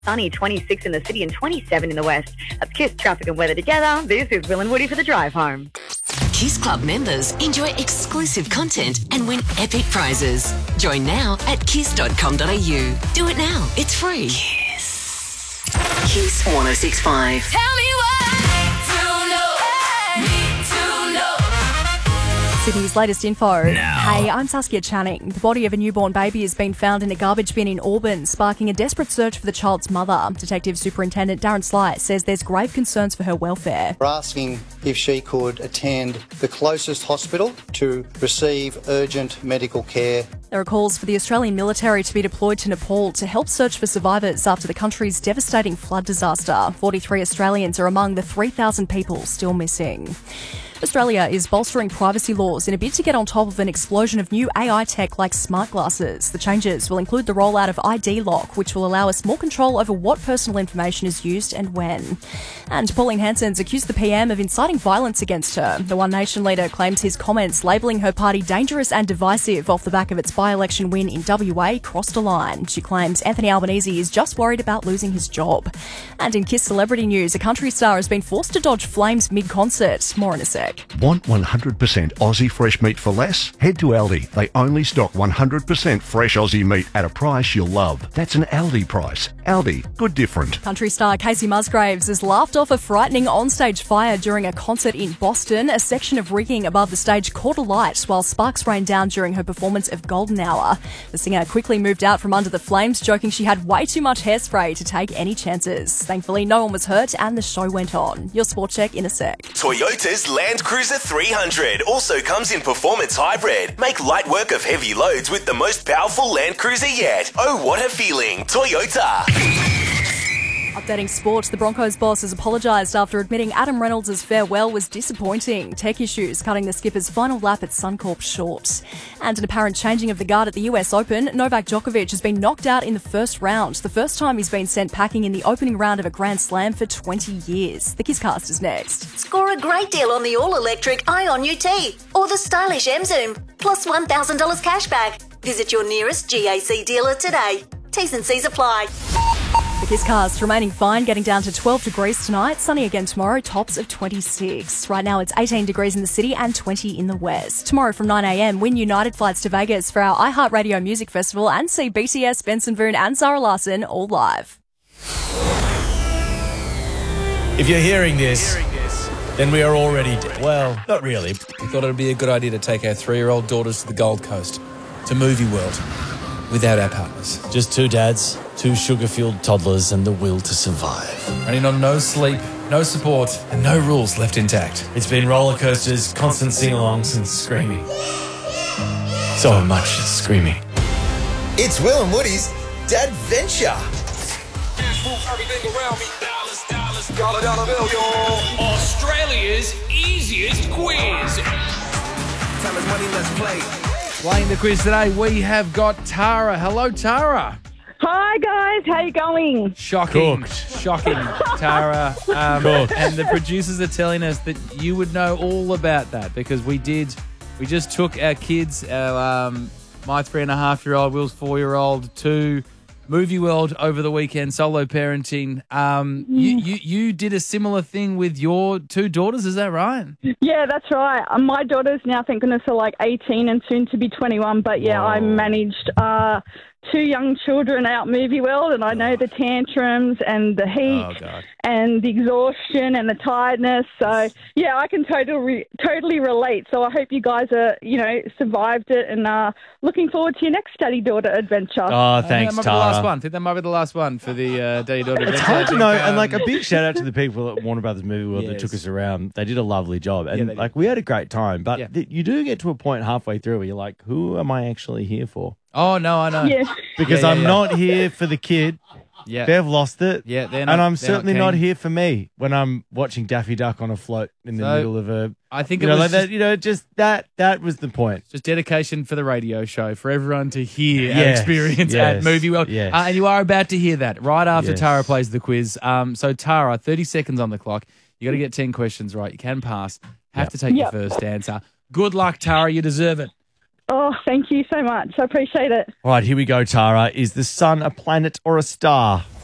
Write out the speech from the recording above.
Sunny, 26 in the city and 27 in the west. That's Kiss traffic and weather together. This is Will and Woody for the drive home. Kiss Club members enjoy exclusive content and win epic prizes. Join now at kiss.com.au. Do it now. It's free. Kiss. Kiss 106.5. Tell me Sydney's latest info. Hey, I'm Saskia Channing. The body of a newborn baby has been found in a garbage bin in Auburn, sparking a desperate search for the child's mother. Detective Superintendent Darren Sly says there's grave concerns for her welfare. We're asking if she could attend the closest hospital to receive urgent medical care. There are calls for the Australian military to be deployed to Nepal to help search for survivors after the country's devastating flood disaster. 43 Australians are among the 3,000 people still missing. Australia is bolstering privacy laws in a bid to get on top of an explosion of new AI tech like smart glasses. The changes will include the rollout of ID Lock, which will allow us more control over what personal information is used and when. And Pauline Hanson's accused the PM of inciting violence against her. The One Nation leader claims his comments labelling her party dangerous and divisive off the back of its by-election win in WA crossed a line. She claims Anthony Albanese is just worried about losing his job. And in Kiss celebrity news, a country star has been forced to dodge flames mid-concert. More in a sec. Want 100% Aussie fresh meat for less? Head to Aldi. They only stock 100% fresh Aussie meat at a price you'll love. That's an Aldi price. Aldi, good different. Country star Casey Musgraves has laughed off a frightening onstage fire during a concert in Boston. A section of rigging above the stage caught alight while sparks rained down during her performance of Golden Hour. The singer quickly moved out from under the flames, joking she had way too much hairspray to take any chances. Thankfully, no one was hurt and the show went on. Your sport check in a sec. Toyota's Land Cruiser 300 also comes in performance hybrid. Make light work of heavy loads with the most powerful Land Cruiser yet. Oh, what a feeling. Toyota. Updating sport, the Broncos boss has apologised after admitting Adam Reynolds' farewell was disappointing. Tech issues cutting the skipper's final lap at Suncorp short. And an apparent changing of the guard at the US Open, Novak Djokovic has been knocked out in the first round. The first time he's been sent packing in the opening round of a Grand Slam for 20 years. The Kisscast is next. Score a great deal on the all-electric Ion UT or the stylish M-Zoom, plus $1,000 cashback. Visit your nearest GAC dealer today. T's and C's apply. The Kisscast remaining fine, getting down to 12 degrees tonight. Sunny again tomorrow, tops of 26. Right now it's 18 degrees in the city and 20 in the west. Tomorrow from 9am, win United flights to Vegas for our iHeartRadio Music Festival and see BTS, Benson Boone and Zara Larsson all live. If you're hearing this, then we are already dead. Well, not really. We thought it would be a good idea to take our 3-year-old daughters to the Gold Coast, to Movie World, without our partners. Just two dads, two sugar-fueled toddlers, and the will to survive. Running on no sleep, no support, and no rules left intact. It's been roller coasters, constant sing-alongs, and screaming. So much screaming. It's Will and Woody's Dadventure. Australia's easiest quiz. Time is money, let's play. Playing the quiz today, we have got Tara. Hello, Tara. Hi guys, how you going? Shocking, Tara. And the producers are telling us that you would know all about that because we just took our kids, my 3.5-year-old, Will's 4-year-old, to Movie World over the weekend, solo parenting. You did a similar thing with your two daughters, is that right? Yeah, that's right. My daughters now, thank goodness, are like 18 and soon to be 21. But yeah, I managed 2 young children out Movie World, and I know the tantrums and the heat and the exhaustion and the tiredness. So yeah, I can totally relate. So I hope you guys are, survived it and looking forward to your next daddy-daughter adventure. Oh, thanks, Tara. I think that might be the last one for the daddy-daughter adventure. It's hard to know, and a big shout out to the people at Warner Brothers Movie World that took us around. They did a lovely job, and we had a great time. But you do get to a point halfway through where you're like, who am I actually here for? Oh, no, I know. Yeah. Because I'm not here for the kid. Yeah. They've lost it. Yeah, and I'm certainly not here for me when I'm watching Daffy Duck on a float in the middle of a... I think it was that was the point. Just dedication for the radio show, for everyone to hear our experience at Movie World. Yes. And you are about to hear that right after Tara plays the quiz. So Tara, 30 seconds on the clock. You got to get 10 questions right. You can pass. Have to take your first answer. Good luck, Tara. You deserve it. Oh, thank you so much. I appreciate it. All right, here we go, Tara. Is the sun a planet or a star?